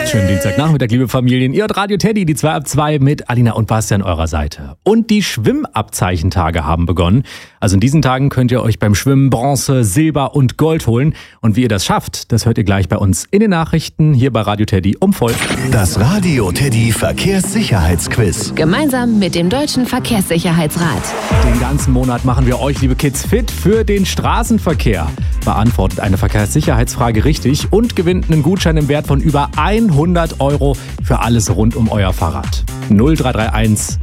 Schönen Dienstagnachmittag, liebe Familien. Ihr hört Radio Teddy, die 2 ab 2 mit Alina und Basti an eurer Seite. Und die Schwimmabzeichentage haben begonnen. Also in diesen Tagen könnt ihr euch beim Schwimmen Bronze, Silber und Gold holen. Und wie ihr das schafft, das hört ihr gleich bei uns in den Nachrichten hier bei Radio Teddy um voll. Das Radio Teddy Verkehrssicherheitsquiz. Gemeinsam mit dem Deutschen Verkehrssicherheitsrat. Den ganzen Monat machen wir euch, liebe Kids, fit für den Straßenverkehr. Beantwortet eine Verkehrssicherheitsfrage richtig und gewinnt einen Gutschein im Wert von über 100 € für alles rund um euer Fahrrad. 0331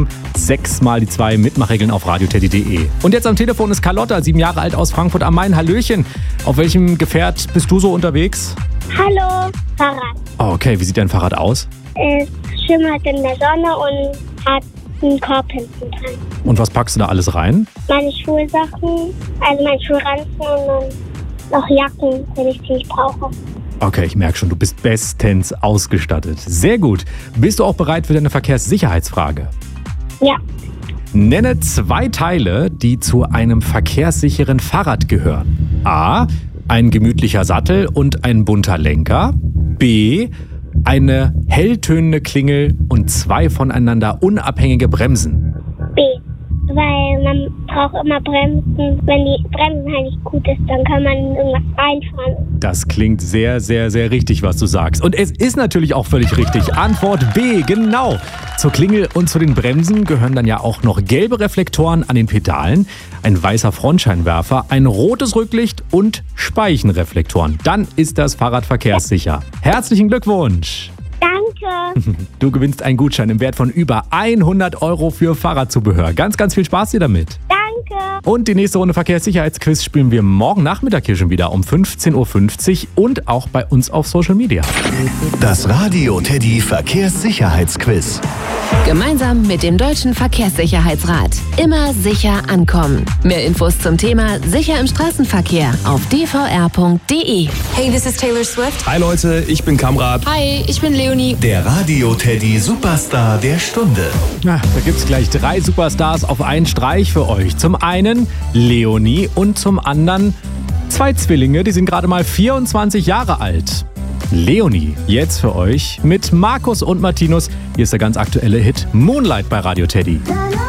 76 mal die 2 Mitmachregeln auf radioteddy.de. Und jetzt am Telefon ist Carlotta, 7 Jahre alt aus Frankfurt am Main. Hallöchen. Auf welchem Gefährt bist du so unterwegs? Hallo, Fahrrad. Oh, okay, wie sieht dein Fahrrad aus? Es schimmert in der Sonne und hat einen Korb hinten dran. Und was packst du da alles rein? Meine Schulsachen, also mein Schulranzen und dann noch Jacken, wenn ich die nicht brauche. Okay, ich merke schon, du bist bestens ausgestattet. Sehr gut. Bist du auch bereit für deine Verkehrssicherheitsfrage? Ja, Nenne 2 Teile, die zu einem verkehrssicheren Fahrrad gehören. A. Ein gemütlicher Sattel und ein bunter Lenker. B. Eine helltönende Klingel und 2 voneinander unabhängige Bremsen. B. Weil man braucht immer Bremsen. Wenn die Bremsen halt nicht gut ist, dann kann man in irgendwas reinfahren. Das klingt sehr, sehr, sehr richtig, was du sagst. Und es ist natürlich auch völlig richtig. Antwort B, genau. Zur Klingel und zu den Bremsen gehören dann ja auch noch gelbe Reflektoren an den Pedalen, ein weißer Frontscheinwerfer, ein rotes Rücklicht und Speichenreflektoren. Dann ist das Fahrrad verkehrssicher. Herzlichen Glückwunsch! Danke. Du gewinnst einen Gutschein im Wert von über 100 € für Fahrradzubehör. Ganz, ganz viel Spaß dir damit. Danke. Und die nächste Runde Verkehrssicherheitsquiz spielen wir morgen Nachmittag hier schon wieder um 15:50 Uhr und auch bei uns auf Social Media. Das Radio Teddy Verkehrssicherheitsquiz. Gemeinsam mit dem Deutschen Verkehrssicherheitsrat. Immer sicher ankommen. Mehr Infos zum Thema Sicher im Straßenverkehr auf dvr.de. Hey, this is Taylor Swift. Hi Leute, ich bin Kamrat. Hi, ich bin Leonie. Der Radio Teddy Superstar der Stunde. Ja, da gibt's gleich 3 Superstars auf einen Streich für euch. Zum einen Leonie und zum anderen 2 Zwillinge, die sind gerade mal 24 Jahre alt. Leonie, jetzt für euch mit Markus und Martinus. Hier ist der ganz aktuelle Hit Moonlight bei Radio Teddy. La, la.